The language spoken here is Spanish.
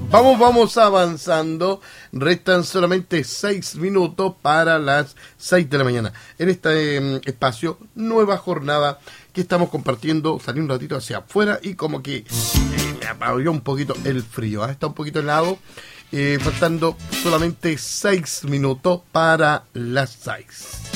Vamos avanzando. Restan solamente 6 minutos para las 6 de la mañana. En este espacio, nueva jornada que estamos compartiendo. Salí un ratito hacia afuera y como que me apagó un poquito el frío. Está un poquito helado. Faltando solamente 6 minutos para las 6.